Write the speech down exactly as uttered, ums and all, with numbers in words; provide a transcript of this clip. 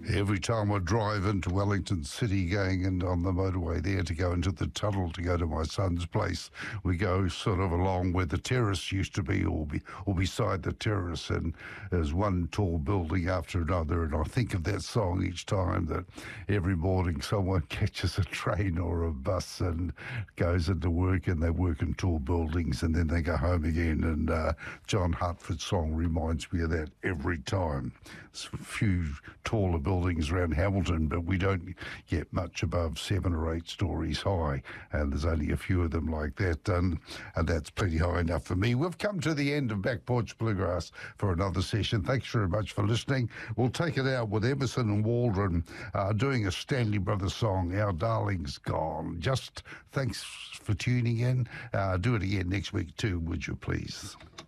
Every time I drive into Wellington City going in on the motorway there to go into the tunnel to go to my son's place, we go sort of along where the terrace used to be or, be, or beside the terrace, and there's one tall building after another, and I think of that song each time, that every morning someone catches a train or a bus and goes into work, and they work in tall buildings and then they go home again, and uh, John Hartford's song reminds me of that every time. There's a few taller buildings around Hamilton, but we don't get much above seven or eight stories high, and there's only a few of them like that, and, and that's pretty high enough for me. We've come to the end of Back Porch Bluegrass for another session. Thanks very much for listening. We'll take it out with Emerson and Waldron uh, doing a Stanley Brothers song, Our Darling's Gone. Just thanks for tuning in. Uh, do it again next week too, would you please?